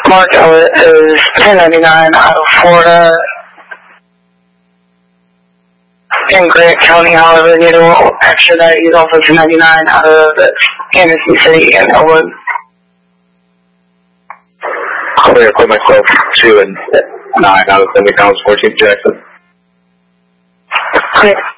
Mark Elliott is 1099 out of Florida in Grant County, Hollywood, Needle. After that, he's also 1099 out of Anderson City and Elwood. I'm going to put myself 2 and 9 out of the McDonald's 14th Jackson. Okay.